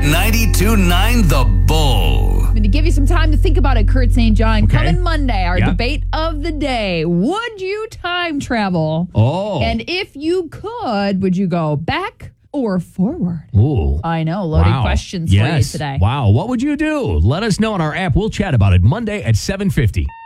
92.9 The Bull. I'm going to give you some time to think about it, Kurt St. John. Okay. Coming Monday, our Yep. debate of the day. Would you time travel? Oh. And if you could, would you go back or forward? Ooh. I know, loaded Wow. questions for you Yes. today. Wow. What would you do? Let us know on our app. We'll chat about it Monday at 7:50.